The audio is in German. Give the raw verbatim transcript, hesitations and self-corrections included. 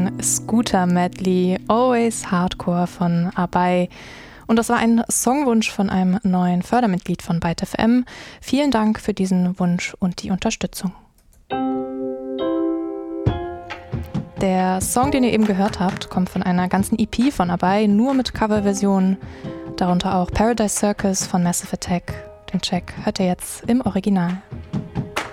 ein Scooter-Medley, Always Hardcore von Abai. Und das war ein Songwunsch von einem neuen Fördermitglied von Byte F M. Vielen Dank für diesen Wunsch und die Unterstützung. Der Song, den ihr eben gehört habt, kommt von einer ganzen E P von Abai, nur mit Coverversionen, darunter auch Paradise Circus von Massive Attack. Den Track hört ihr jetzt im Original.